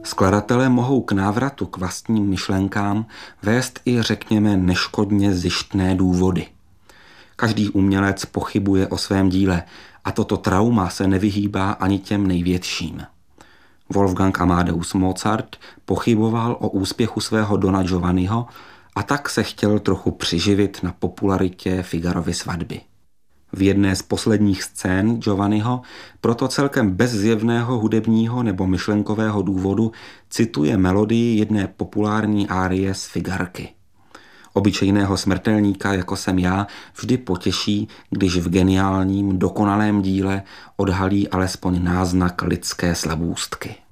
Skladatelé mohou k návratu k vlastním myšlenkám vést i, řekněme, neškodně zištné důvody. Každý umělec pochybuje o svém díle a toto trauma se nevyhýbá ani těm největším. Wolfgang Amadeus Mozart pochyboval o úspěchu svého Dona Giovanniho a tak se chtěl trochu přiživit na popularitě Figarovy svatby. V jedné z posledních scén Giovanniho proto celkem bez zjevného hudebního nebo myšlenkového důvodu cituje melodii jedné populární árie z Figarky. Obyčejného smrtelníka, jako jsem já, vždy potěší, když v geniálním, dokonalém díle odhalí alespoň náznak lidské slabůstky.